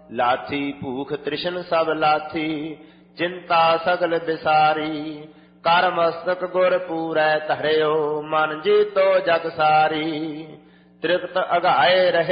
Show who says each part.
Speaker 1: ਲਾਥੀ ਭੂਖ ਤ੍ਰਿਸ਼ਨ ਸਭ ਲਾਥੀ, ਚਿੰਤਾ ਸਗਲ ਬਿਸਾਰੀ। ਕਰ ਮਸਤਕ ਗੁਰ ਪੂਰੈ ਧਰਿਓ, ਮਨ ਜੀਤੋ ਜਗ ਸਾਰੀ। ਤ੍ਰਿਪਤ ਅਗਾਏ ਰਹੇ